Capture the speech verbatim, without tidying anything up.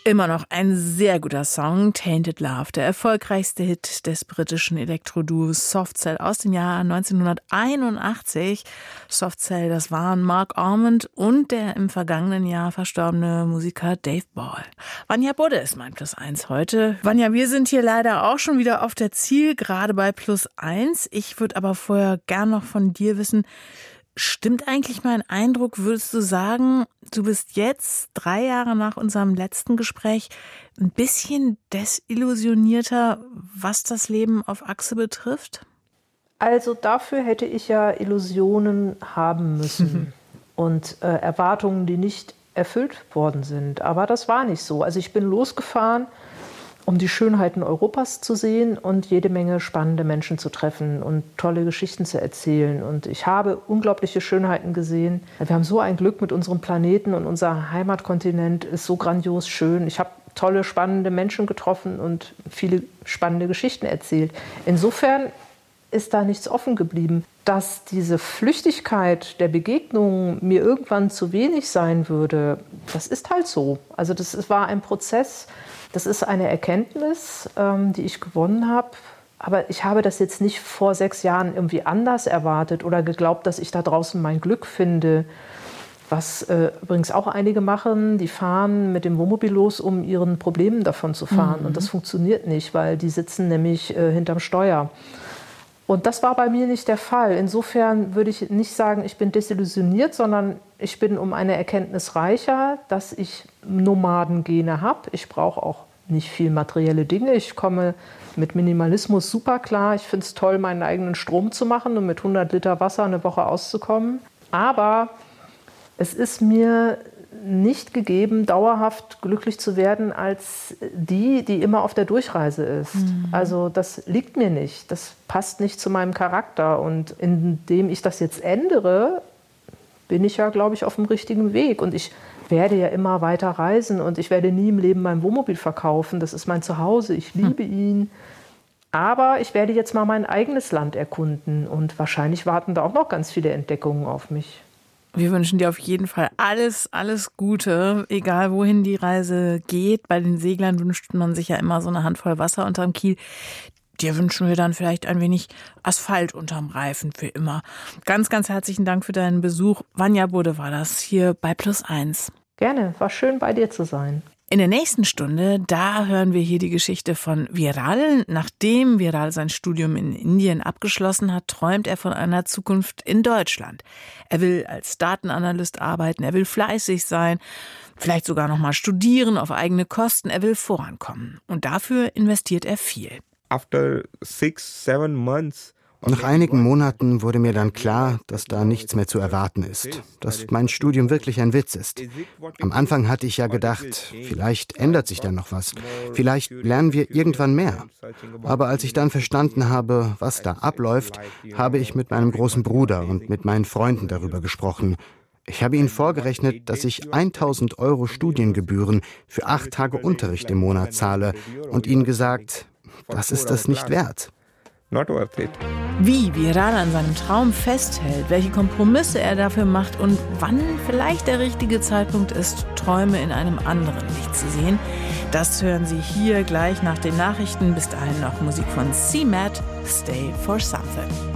Immer noch ein sehr guter Song, Tainted Love, der erfolgreichste Hit des britischen Elektroduos Soft Cell aus dem Jahr neunzehnhunderteinundachtzig. Soft Cell, das waren Mark Ormond und der im vergangenen Jahr verstorbene Musiker Dave Ball. Vanja Budde ist mein Plus eins heute. Vanja, wir sind hier leider auch schon wieder auf der Zielgerade bei Plus eins. Ich würde aber vorher gern noch von dir wissen, stimmt eigentlich mein Eindruck, würdest du sagen, du bist jetzt, drei Jahre nach unserem letzten Gespräch, ein bisschen desillusionierter, was das Leben auf Achse betrifft? Also dafür hätte ich ja Illusionen haben müssen und äh, Erwartungen, die nicht erfüllt worden sind. Aber das war nicht so. Also ich bin losgefahren, um die Schönheiten Europas zu sehen und jede Menge spannende Menschen zu treffen und tolle Geschichten zu erzählen. Und ich habe unglaubliche Schönheiten gesehen. Wir haben so ein Glück mit unserem Planeten und unser Heimatkontinent ist so grandios schön. Ich habe tolle, spannende Menschen getroffen und viele spannende Geschichten erzählt. Insofern ist da nichts offen geblieben. Dass diese Flüchtigkeit der Begegnungen mir irgendwann zu wenig sein würde, das ist halt so. Also das war ein Prozess. Das ist eine Erkenntnis, ähm, die ich gewonnen habe. Aber ich habe das jetzt nicht vor sechs Jahren irgendwie anders erwartet oder geglaubt, dass ich da draußen mein Glück finde. Was äh, übrigens auch einige machen, die fahren mit dem Wohnmobil los, um ihren Problemen davon zu fahren. Mhm. Und das funktioniert nicht, weil die sitzen nämlich äh, hinterm Steuer. Und das war bei mir nicht der Fall. Insofern würde ich nicht sagen, ich bin desillusioniert, sondern ich bin um eine Erkenntnis reicher, dass ich Nomadengene habe. Ich brauche auch nicht viel materielle Dinge. Ich komme mit Minimalismus super klar. Ich finde es toll, meinen eigenen Strom zu machen und mit hundert Liter Wasser eine Woche auszukommen. Aber es ist mir nicht gegeben, dauerhaft glücklich zu werden als die, die immer auf der Durchreise ist. Mhm. Also das liegt mir nicht, das passt nicht zu meinem Charakter. Und indem ich das jetzt ändere, bin ich ja, glaube ich, auf dem richtigen Weg. Und ich werde ja immer weiter reisen und ich werde nie im Leben mein Wohnmobil verkaufen. Das ist mein Zuhause, ich liebe mhm. ihn. Aber ich werde jetzt mal mein eigenes Land erkunden und wahrscheinlich warten da auch noch ganz viele Entdeckungen auf mich. Wir wünschen dir auf jeden Fall alles, alles Gute, egal wohin die Reise geht. Bei den Seglern wünscht man sich ja immer so eine Handvoll Wasser unterm Kiel. Dir wünschen wir dann vielleicht ein wenig Asphalt unterm Reifen für immer. Ganz, ganz herzlichen Dank für deinen Besuch. Vanja Budde war das hier bei Plus eins. Gerne, war schön bei dir zu sein. In der nächsten Stunde, da hören wir hier die Geschichte von Viral. Nachdem Viral sein Studium in Indien abgeschlossen hat, träumt er von einer Zukunft in Deutschland. Er will als Datenanalyst arbeiten, er will fleißig sein, vielleicht sogar noch mal studieren auf eigene Kosten. Er will vorankommen und dafür investiert er viel. After six, seven months Nach einigen Monaten wurde mir dann klar, dass da nichts mehr zu erwarten ist, dass mein Studium wirklich ein Witz ist. Am Anfang hatte ich ja gedacht, vielleicht ändert sich dann noch was, vielleicht lernen wir irgendwann mehr. Aber als ich dann verstanden habe, was da abläuft, habe ich mit meinem großen Bruder und mit meinen Freunden darüber gesprochen. Ich habe ihnen vorgerechnet, dass ich tausend Euro Studiengebühren für acht Tage Unterricht im Monat zahle und ihnen gesagt, das ist das nicht wert. Not worth it. Wie Viral an seinem Traum festhält, welche Kompromisse er dafür macht und wann vielleicht der richtige Zeitpunkt ist, Träume in einem anderen Licht zu sehen, das hören Sie hier gleich nach den Nachrichten. Bis dahin noch Musik von C-Matt, Stay for Something.